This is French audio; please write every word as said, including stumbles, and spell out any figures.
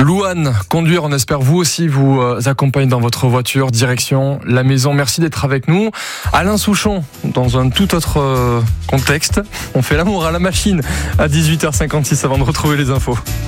Louane, conduire, on espère vous aussi vous euh, accompagne dans votre voiture, direction la maison. Merci d'être avec nous. Alain Souchon, dans un tout autre euh, contexte. On fait l'amour à la machine à dix-huit heures cinquante-six avant de retrouver les infos.